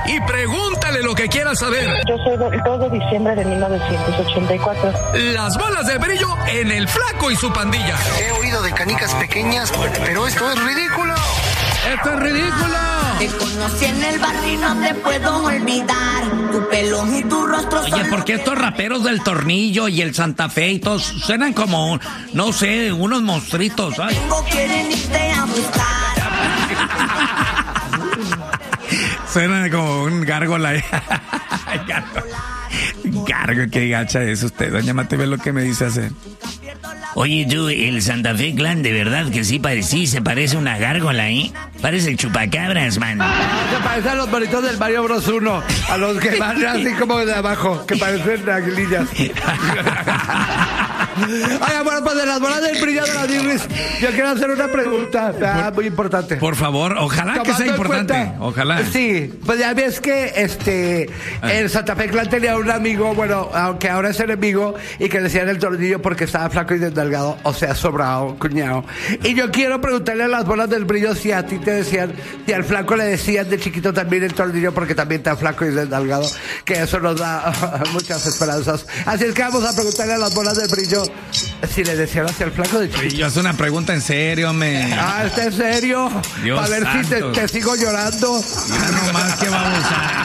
y pregúntale lo que quieras saber. Yo soy del 2 de diciembre de 1984. Las bolas de brillo en El Flaco y su pandilla. He oído de canicas pequeñas, pero esto es ridículo. ¡Esto es ridículo! Te conocí en el barrio y no te puedo olvidar. Tu pelo y tu rostro. Oye, ¿por qué estos raperos del Tornillo y el Santa Fe y todos suenan como, no sé, unos monstruitos? ¿Sabes? Quieren irte a buscar. Suenan como un gárgola. Gárgola, qué gacha es usted. Doña Mate, ve lo que me dice hacer. Oye, tú, el Santa Fe Clan, de verdad que sí se parece una gárgola, ¿eh? Parece el chupacabras, man. Se parece a los bonitos del Mario Bros 1, a los que van así como de abajo, que parecen aguilillas. Oiga, bueno, pues de las bolas del brillo de la Dirris, yo quiero hacer una pregunta muy importante. Por favor, ojalá que sea importante. Ojalá. Sí, pues ya ves que el Santa Fe Clan tenía un amigo, bueno, aunque ahora es enemigo, y que le decían el Tornillo porque estaba flaco y desdelgado, o sea, sobrado, cuñado. Y yo quiero preguntarle a las bolas del brillo si a ti te decían, si al flaco le decían de chiquito también el Tornillo porque también está flaco y desdelgado, que eso nos da muchas esperanzas. Así es que vamos a preguntarle a las bolas del brillo si le decían hacia el flaco de chiquito. Yo hago una pregunta en serio, me. ¿Está en serio? Dios para ver santo. si te sigo llorando. Ya nomás que vamos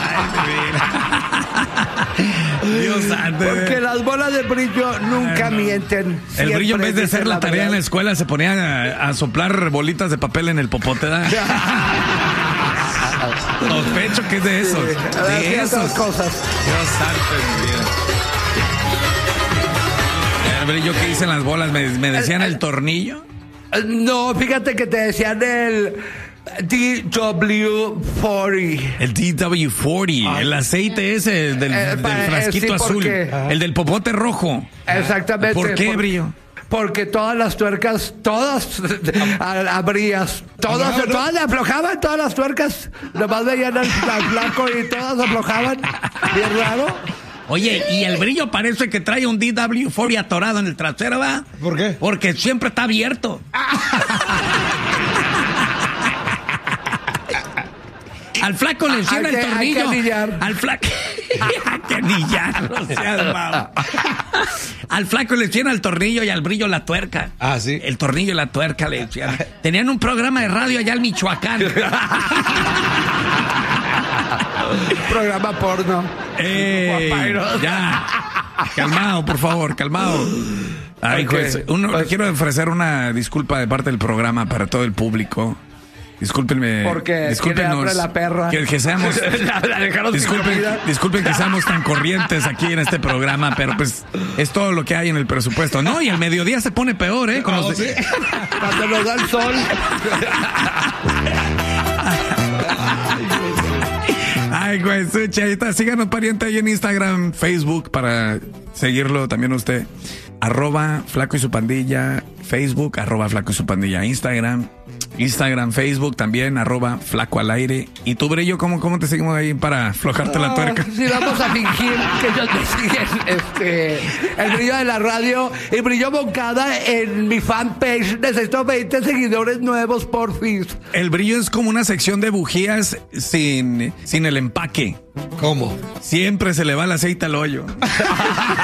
Dios santo. Porque las bolas de brillo nunca mienten. El brillo, en vez de hacer la tarea verdad. en la escuela, se ponía a soplar bolitas de papel en el popote, ¿da? Sospecho que es de esos. Sí, de esas cosas. Dios santo de mi vida. El brillo que dicen las bolas, me decían el tornillo. No, fíjate que te decían el DW40. El DW40, el aceite ese del frasquito sí, azul, el del popote rojo. Exactamente. ¿Por qué, brillo? Porque todas las tuercas, todas abrías, todas le aflojaban, todas las tuercas, nomás veían al flaco y todas aflojaban, bien raro. Oye, y el brillo parece que trae un DW40 atorado en el trasero, ¿va? ¿Por qué? Porque siempre está abierto. Al flaco le encierra el tornillo. Al flaco. Hay que anillar, no seas mamá. Al flaco le encierra el tornillo y al brillo la tuerca. Ah, sí. El tornillo y la tuerca le encierran. Tenían un programa de radio allá en Michoacán. Programa porno. Ya. Calmado, por favor, calmado. Ay, Okay. Pues, quiero ofrecer una disculpa de parte del programa para todo el público. Discúlpenme. Porque discúlpenos la perra. que seamos. Disculpen que seamos tan corrientes aquí en este programa, pero pues es todo lo que hay en el presupuesto. No, y el mediodía se pone peor, ¿eh? Con los ¿Sí? Cuando nos da el sol. Ay, güey, sucha, ahí está. Síganos, pariente, ahí en Instagram, Facebook, para seguirlo también usted. @Flaco y su pandilla, Facebook, @Flaco y su pandilla, Instagram, Facebook también, @Flaco al aire. ¿Y tú, Brillo, cómo te seguimos ahí para aflojarte la tuerca? Sí, vamos a fingir que ellos me siguen el Brillo de la radio y Brillo Moncada en mi fanpage. Necesito 20 seguidores nuevos, porfis. El Brillo es como una sección de bujías sin el empaque. ¿Cómo? Siempre se le va el aceite al hoyo.